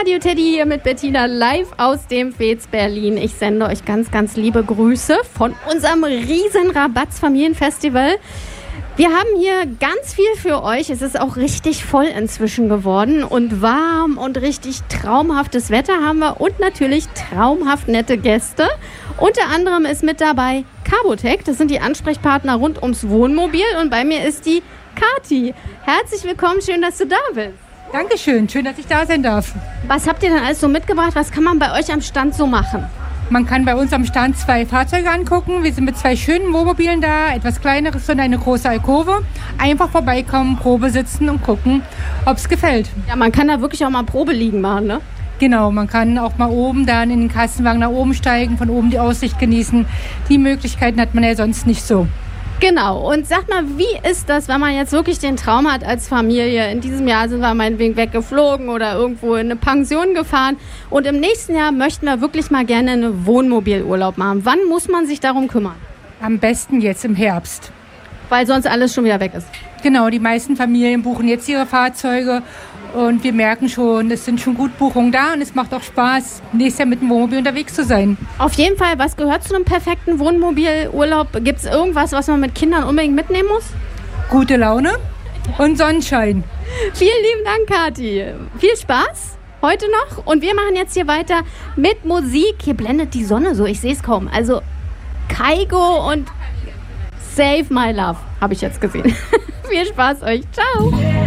Radio Teddy hier mit Bettina live aus dem Fez Berlin. Ich sende euch ganz, ganz liebe Grüße von unserem riesen Rabatz-Familienfestival. Wir haben hier ganz viel für euch. Es ist auch richtig voll inzwischen geworden und warm und richtig traumhaftes Wetter haben wir und natürlich traumhaft nette Gäste. Unter anderem ist mit dabei Carbotec. Das sind die Ansprechpartner rund ums Wohnmobil und bei mir ist die Kathi. Herzlich willkommen, schön, dass du da bist. Dankeschön, schön, dass ich da sein darf. Was habt ihr denn alles so mitgebracht? Was kann man bei euch am Stand so machen? Man kann bei uns am Stand 2 Fahrzeuge angucken. Wir sind mit 2 schönen Wohnmobilen da, etwas kleineres und eine große Alkove. Einfach vorbeikommen, Probe sitzen und gucken, ob es gefällt. Ja, man kann da wirklich auch mal Probe liegen machen, ne? Genau, man kann auch mal oben dann in den Kastenwagen nach oben steigen, von oben die Aussicht genießen. Die Möglichkeiten hat man ja sonst nicht so. Genau, und sag mal, wie ist das, wenn man jetzt wirklich den Traum hat als Familie? In diesem Jahr sind wir meinetwegen weggeflogen oder irgendwo in eine Pension gefahren und im nächsten Jahr möchten wir wirklich mal gerne einen Wohnmobilurlaub machen. Wann muss man sich darum kümmern? Am besten jetzt im Herbst. Weil sonst alles schon wieder weg ist. Genau, die meisten Familien buchen jetzt ihre Fahrzeuge und wir merken schon, es sind schon gut Buchungen da und es macht auch Spaß, nächstes Jahr mit dem Wohnmobil unterwegs zu sein. Auf jeden Fall, was gehört zu einem perfekten Wohnmobilurlaub? Gibt es irgendwas, was man mit Kindern unbedingt mitnehmen muss? Gute Laune und Sonnenschein. Vielen lieben Dank, Kathi. Viel Spaß heute noch und wir machen jetzt hier weiter mit Musik. Hier blendet die Sonne so, ich sehe es kaum. Also Kygo und Save My Love habe ich jetzt gesehen. Viel Spaß euch. Ciao.